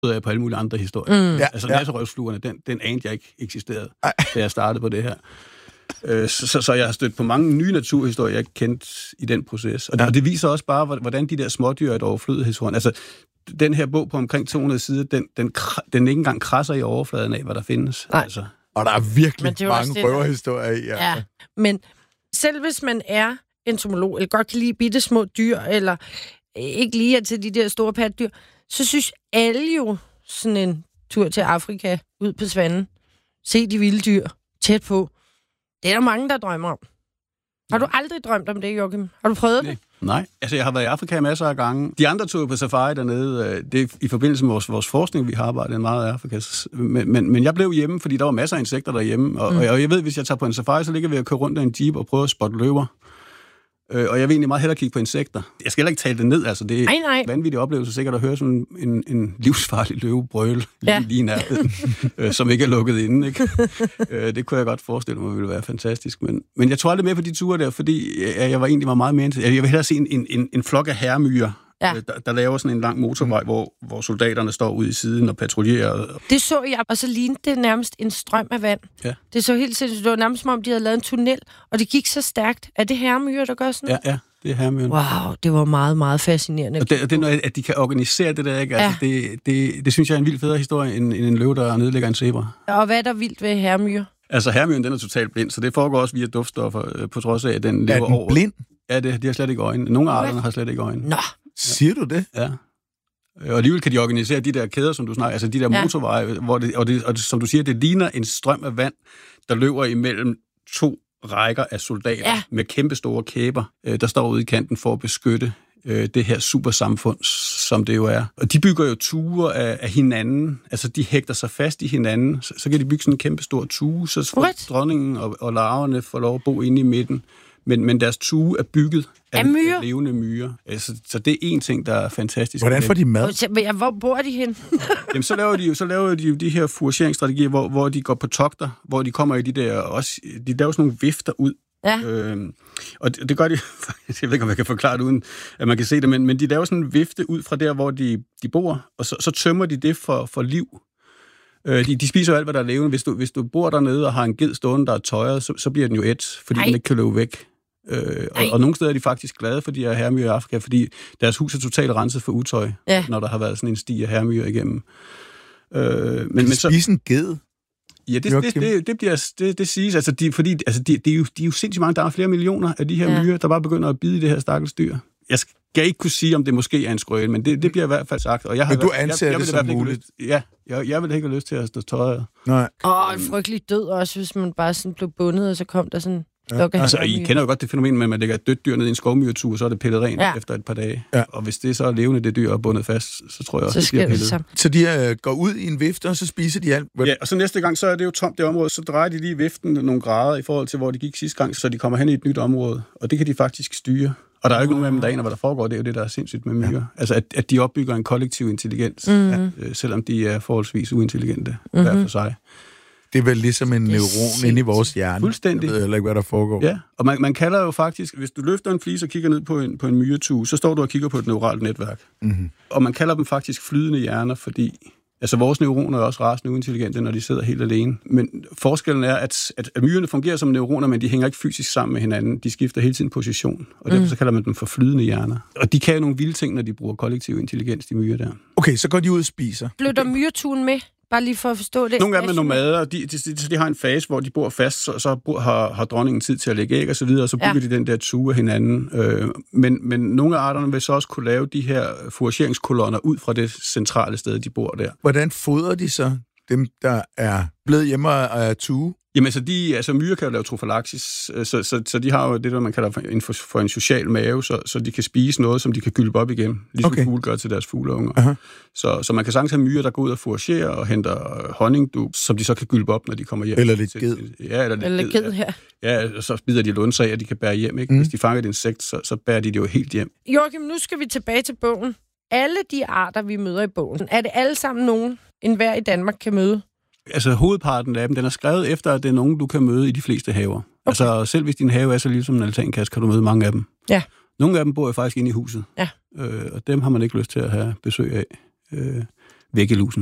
på alle mulige andre historier. Ja, Altså nasserøvsfluerne, den anede jeg ikke eksisterede, da jeg startede på det her. Så jeg har stødt på mange nye naturhistorier, jeg ikke kendte i den proces. Og det viser også bare, hvordan de der smådyr er et overflødighedshorn. Altså, den her bog på omkring 200 sider, den ikke engang krasser i overfladen af, hvad der findes. Altså. Og der er virkelig mange røverhistorier i. Ja, men selv hvis man er entomolog, eller godt kan lide bitte små dyr, eller ikke lige er til de der store pattedyr, så synes alle jo sådan en tur til Afrika, ud på Svanden, se de vilde dyr tæt på. Det er der mange, der drømmer om. Har du aldrig drømt om det, Joachim? Har du prøvet det? Nej. Altså, jeg har været i Afrika masser af gange. De andre tog på safari dernede. Det er i forbindelse med vores forskning, vi har arbejdet meget i Afrika. Men jeg blev hjemme, fordi der var masser af insekter derhjemme. Og jeg ved, hvis jeg tager på en safari, så ligger vi og kører rundt i en jeep og prøver at spotte løver. Og jeg vil egentlig meget hellere kigge på insekter. Jeg skal heller ikke tale det ned, altså det er en vanvittig oplevelse sikkert at høre sådan en livsfarlig løve brøle lige i nærheden, som ikke er lukket inde, ikke? Det kunne jeg godt forestille mig ville være fantastisk. Men jeg tog aldrig med på de ture der, fordi jeg var egentlig meget mere interesseret. Jeg vil hellere se en flok af herremyrer, der laver sådan en lang motorvej, hvor soldaterne står ude i siden og patruljerer. Det så jeg, og så lignede det nærmest en strøm af vand. Ja. Det så helt sindssygt. Det var nærmest som om, de havde lavet en tunnel, og det gik så stærkt. Er det herremyrer, der gør sådan? Ja, det er herremyrer. Wow, det var meget, meget fascinerende. Og det er noget, at de kan organisere det der, ikke? Altså, det synes jeg er en vild federe historie, end en løve, der nedlægger en zebra. Og hvad er der vildt ved herremyrer? Altså, herremyren, den er totalt blind, så det foregår også via duftstoffer, på trods af, at den lever over. Er den blind? Ja, de har slet ikke øjne. Nogle af arterne har slet ikke øjne. Nå. Siger du det? Ja. Og alligevel kan de organisere de der kæder, som du snakker, altså de der motorveje, hvor og som du siger, det ligner en strøm af vand, der løber imellem to rækker af soldater med kæmpe store kæber, der står ude i kanten for at beskytte det her supersamfund, som det jo er. Og de bygger jo tuer af hinanden, altså de hægter sig fast i hinanden, så kan de bygge sådan en kæmpe stor tue, så får dronningen og larverne får lov at bo inde i midten. Men deres tue er bygget af levende myrer. Altså, så det er en ting, der er fantastisk. Hvordan får de mad? Hvor bor de hen? Jamen, så laver de jo de her fourageringsstrategier, hvor de går på togter, hvor de kommer i de der også. De laver sådan nogle vifter ud. Ja. Og det gør de, jeg ved ikke, om jeg kan forklare det, uden at man kan se det, men de laver sådan en vifte ud fra der, hvor de bor, og så tømmer de det for liv. De spiser jo alt, hvad der er levende. Hvis du bor dernede og har en ged stående, der er tøjet, så bliver den jo fordi den ikke kan løbe væk. Og nogle steder er de faktisk glade for de her herremyrer i Afrika, fordi deres hus er totalt renset for utøj, når der har været sådan en sti af herremyrer igennem. Men så spise en ged? Ja, det siges. Altså, de er jo sindssygt mange. Der er flere millioner af de her myrer, der bare begynder at bide i det her stakkels dyr. Jeg skal ikke kunne sige, om det måske er en skrøne, men det bliver i hvert fald sagt. Og men du anser det som muligt? Jeg vil ikke have lyst til at stå tøjet. Nej. En frygtelig død også, hvis man bare sådan blev bundet, og så kom der sådan... Altså, I kender jo godt det fænomen med, at man lægger et dødt dyr ned i en skovmyretur, så er det pillet rent efter et par dage. Ja. Og hvis det så er levende, det dyr er bundet fast, så tror jeg også, det bliver pillet. Så de går ud i en vifte, og så spiser de alt? Ja, og så næste gang, så er det jo tomt det område, så drejer de lige viften nogle grader i forhold til, hvor de gik sidste gang, så de kommer hen i et nyt område. Og det kan de faktisk styre. Og der er jo ikke nogen af dem, der aner, hvad der foregår. Det er jo det, der er sindssygt med myrer. Ja. Altså, at de opbygger en kollektiv intelligens, selvom de er forholdsvis uintelligente hver for sig. Det er vel ligesom en neuron inde i vores hjerne. Fuldstændig. Jeg ved heller ikke, hvad der foregår. Ja, og man kalder jo faktisk, hvis du løfter en flise og kigger ned på en myretue, så står du og kigger på et neuralt netværk. Mm-hmm. Og man kalder dem faktisk flydende hjerner, fordi altså vores neuroner er også rasende uintelligente, når de sidder helt alene. Men forskellen er, at myrerne fungerer som neuroner, men de hænger ikke fysisk sammen med hinanden. De skifter hele tiden position, og derfor så kalder man dem for flydende hjerner. Og de kan jo nogle vilde ting, når de bruger kollektiv intelligens, de myrer der. Okay, så går de ud og spiser. Flytter myretuen med? Bare lige for at forstå det. Nogle af dem er nomader, de har en fase, hvor de bor fast, så har dronningen tid til at lægge æg og så videre, og så bygger de den der tue af hinanden. Men nogle af arterne vil så også kunne lave de her fourageringskolonner ud fra det centrale sted, de bor der. Hvordan fodrer de så dem, der er blevet hjemme af tue? Jamen, altså myrer kan jo lave trofalaksis, så de har jo det, der man kalder for en social mave, så de kan spise noget, som de kan gylpe op igen, ligesom fugle gør til deres fugleunger. Uh-huh. Så man kan sagtens have myrer, der går ud og fouragerer og henter honningdug, som de så kan gylpe op, når de kommer hjem. Eller lidt ged. Ja, eller lidt ged, ja. Ja, så bider de lunser af, og de kan bære hjem, ikke? Hvis de fanger et insekt, så bærer de det jo helt hjem. Joachim, nu skal vi tilbage til bogen. Alle de arter, vi møder i bogen, er det alle sammen nogen, enhver i Danmark kan møde? Altså hovedparten af dem, den er skrevet efter, at det er nogen, du kan møde i de fleste haver. Okay. Altså selv hvis din have er så lille som en altankasse, kan du møde mange af dem. Ja. Nogle af dem bor jo faktisk inde i huset. Ja. Og dem har man ikke lyst til at have besøg af. væggelusen.